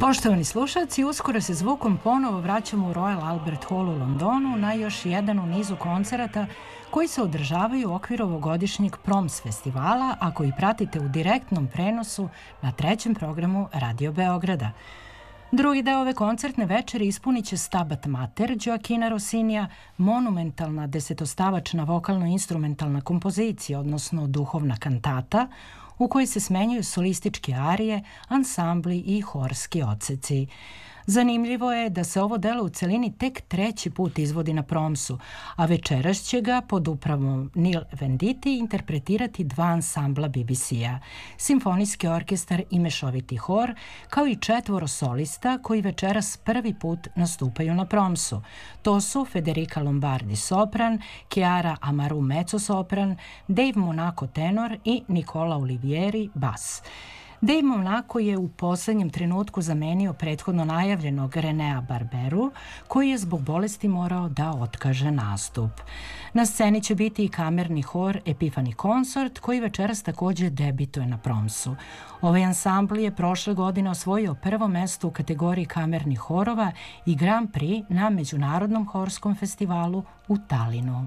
Poštovani slušalci, uskoro se zvukom ponovo vraćamo u Royal Albert Hall u Londonu na još jedan u nizu koncerata koji se održavaju u okviru ovogodišnjeg Proms festivala, a koji pratite u direktnom prenosu na trećem programu Radio Beograda. Drugi deo ove koncertne večeri ispunit će Stabat Mater Gioachina Rossinija, monumentalna desetostavačna vokalno-instrumentalna kompozicija, odnosno duhovna kantata, u kojoj se smenjuju solističke arije, ansambli i horski odseci. Zanimljivo je da se ovo delo u celini tek treći put izvodi na Promsu, a večeras će ga pod upravom Neil Venditti interpretirati dva ansambla BBC-a, Simfonijski orkestar i mešoviti hor, kao i 4 solista koji večeras prvi put nastupaju na Promsu. To su Federica Lombardi sopran, Chiara Amaru mezzosopran, Dave Monaco tenor i Nicola Olivieri bas. Dave Monaco je u poslednjem trenutku zamenio prethodno najavljenog Renea Barberu, koji je zbog bolesti morao da otkaže nastup. Na sceni će biti i kamerni hor Epiphany Consort, koji večeras takođe debituje na Promsu. Ovaj ansambl je prošle godine osvojio prvo mesto u kategoriji kamernih horova i Grand Prix na Međunarodnom horskom festivalu u Talinu.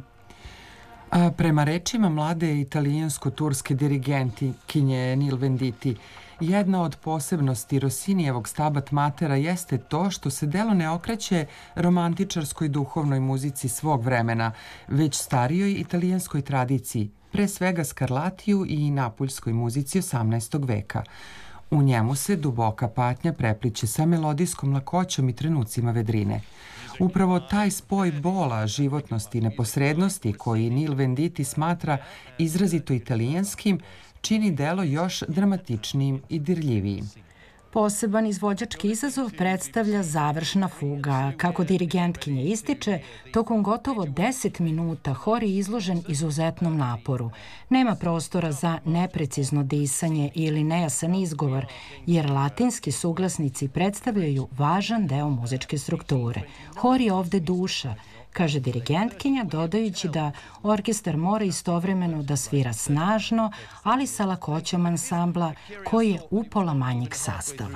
A prema rečima mlade italijansko-turske dirigentkinje Neil Venditti, jedna od posebnosti Rossinijevog Stabat Matera jeste to što se delo ne okreće romantičarskoj duhovnoj muzici svog vremena, već starijoj italijanskoj tradiciji, pre svega Scarlattiju i napuljskoj muzici 18. veka. U njemu se duboka patnja prepliče sa melodijskom lakoćom i trenucima vedrine. Upravo taj spoj bola, životnosti i neposrednosti koji Neil Venditti smatra izrazito italijanskim, čini delo još dramatičnijim i dirljivijim. Poseban izvođački izazov predstavlja završna fuga. Kako dirigentkinja ističe, tokom gotovo 10 minuta hor je izložen izuzetnom naporu. Nema prostora za neprecizno disanje ili nejasan izgovor, jer latinski suglasnici predstavljaju važan deo muzičke strukture. Hor je ovde duša, kaže dirigentkinja, dodajući da orkestar mora istovremeno da svira snažno, ali sa lakoćom ansambla koji je upola manjeg sastava.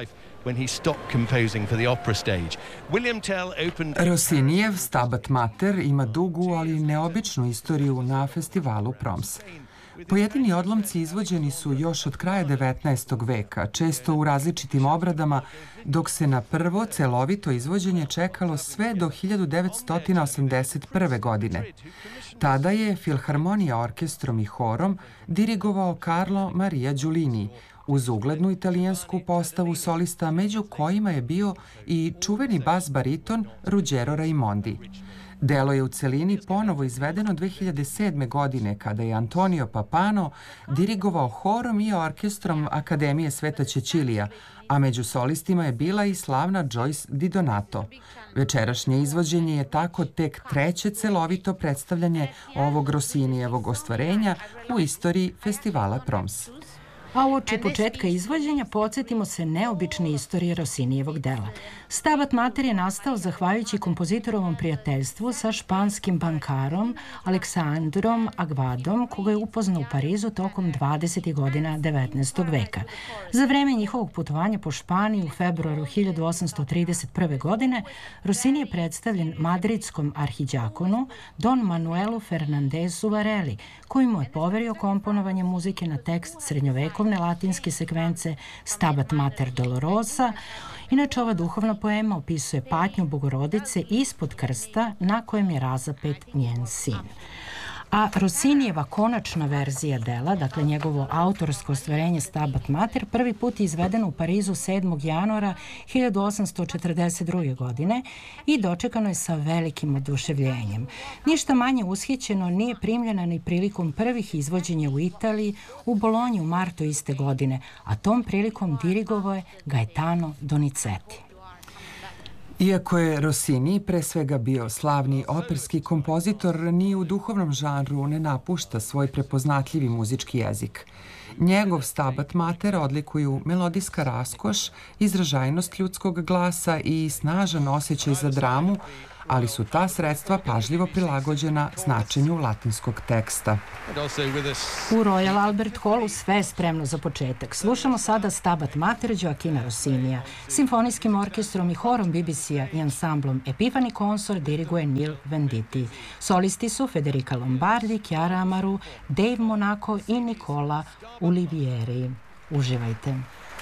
Rossinijev Stabat Mater ima dugu, ali neobičnu istoriju na festivalu Proms. Pojedini odlomci izvođeni su još od kraja 19. veka, često u različitim obradama, dok se na prvo celovito izvođenje čekalo sve do 1981. godine. Tada je Filharmonija orkestrom i horom dirigovao Carlo Maria Giulini, uz uglednu italijansku postavu solista, među kojima je bio i čuveni bas bariton Ruggero Raimondi. Delo je u celini ponovo izvedeno 2007. godine kada je Antonio Papano dirigovao horom i orkestrom Akademije Sveta Cecilija, a među solistima je bila i slavna Joyce Di Donato. Večerašnje izvođenje je tako tek treće celovito predstavljanje ovog Rossinijevog ostvarenja u istoriji festivala Proms. A uoči početka izvođenja podsjetimo se neobične istorije Rossinijevog dela. Stabat Mater je nastao zahvaljujući kompozitorovom prijateljstvu sa španskim bankarom Aleksandrom Aguadom, koga je upoznao u Parizu tokom 20. godina 19. veka. Za vreme njihovog putovanja po Španiji u februaru 1831. godine Rossini je predstavljen madridskom arhidjakonu Don Manuelu Fernandezu Vareli, koji mu je poverio komponovanje muzike na tekst srednjovekovne latinske sekvence Stabat Mater Dolorosa. Inače, ova duhovna poema opisuje patnju Bogorodice ispod krsta na kojem je razapet njen sin. A Rossinijeva konačna verzija dela, dakle njegovo autorsko ostvarenje Stabat Mater, prvi put je izvedeno u Parizu 7. januara 1842. godine i dočekano je sa velikim oduševljenjem. Ništa manje ushićeno nije primljena ni prilikom prvih izvođenja u Italiji, u Bolonji u martu iste godine, a tom prilikom dirigovao je Gaetano Donizetti. Iako je Rossini pre svega bio slavni operski kompozitor, ni u duhovnom žanru ne napušta svoj prepoznatljivi muzički jezik. Njegov Stabat Mater odlikuju melodijska raskoš, izražajnost ljudskog glasa i snažan osjećaj za dramu, ali su ta sredstva pažljivo prilagođena značenju latinskog teksta. U Royal Albert Hallu sve je spremno za početak. Slušamo sada Stabat Mater Gioachina Rossinija. Simfonijskim orkestrom i horom BBC-a i ansamblom Epifani Consort diriguje Neil Venditti. Solisti su Federica Lombardi, Chiara Amaru, Dave Monaco i Nicola Ulivieri. Uživajte.